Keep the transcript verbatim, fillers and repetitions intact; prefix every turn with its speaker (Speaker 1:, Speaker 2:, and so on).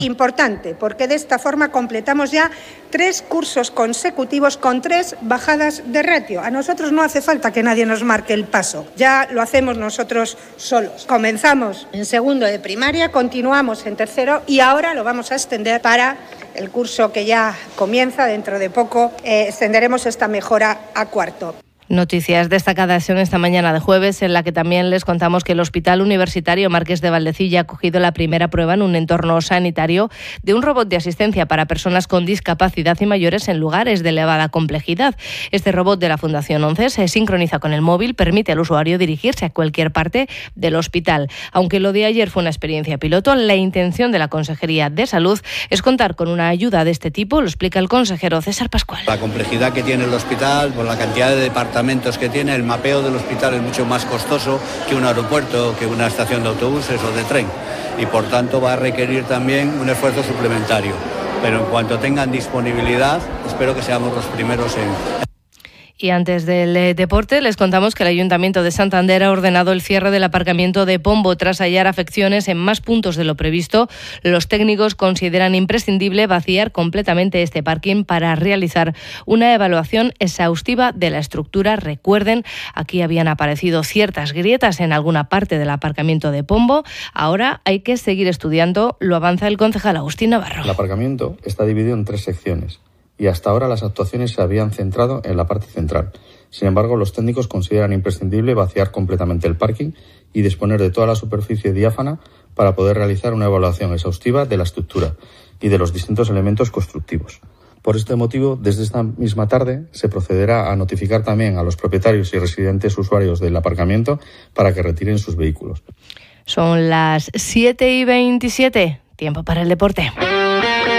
Speaker 1: Importante, porque de esta forma completamos ya tres cursos consecutivos con tres bajadas de ratio. A nosotros no hace falta que nadie nos marque el paso, ya lo hacemos nosotros solos. Comenzamos en segundo de primaria, continuamos en tercero y ahora lo vamos a extender para el curso que ya comienza dentro de poco. Eh, extenderemos esta mejora a cuarto.
Speaker 2: Noticias destacadas en esta mañana de jueves, en la que también les contamos que el Hospital Universitario Marqués de Valdecilla ha cogido la primera prueba en un entorno sanitario de un robot de asistencia para personas con discapacidad y mayores en lugares de elevada complejidad. Este robot de la Fundación once se sincroniza con el móvil, permite al usuario dirigirse a cualquier parte del hospital. Aunque lo de ayer fue una experiencia piloto, la intención de la Consejería de Salud es contar con una ayuda de este tipo, lo explica el consejero César Pascual.
Speaker 3: La complejidad que tiene el hospital, por la cantidad de departamentos que tiene, el mapeo del hospital es mucho más costoso que un aeropuerto, que una estación de autobuses o de tren, y por tanto va a requerir también un esfuerzo suplementario. Pero en cuanto tengan disponibilidad, espero que seamos los primeros en...
Speaker 2: Y antes del eh, deporte, les contamos que el Ayuntamiento de Santander ha ordenado el cierre del aparcamiento de Pombo tras hallar afecciones en más puntos de lo previsto. Los técnicos consideran imprescindible vaciar completamente este parking para realizar una evaluación exhaustiva de la estructura. Recuerden, aquí habían aparecido ciertas grietas en alguna parte del aparcamiento de Pombo. Ahora hay que seguir estudiando, lo avanza el concejal Agustín Navarro.
Speaker 4: El aparcamiento está dividido en tres secciones y hasta ahora las actuaciones se habían centrado en la parte central. Sin embargo, los técnicos consideran imprescindible vaciar completamente el parking y disponer de toda la superficie diáfana para poder realizar una evaluación exhaustiva de la estructura y de los distintos elementos constructivos. Por este motivo, desde esta misma tarde se procederá a notificar también a los propietarios y residentes usuarios del aparcamiento para que retiren sus vehículos.
Speaker 2: Son las siete y veintisiete, tiempo para el deporte.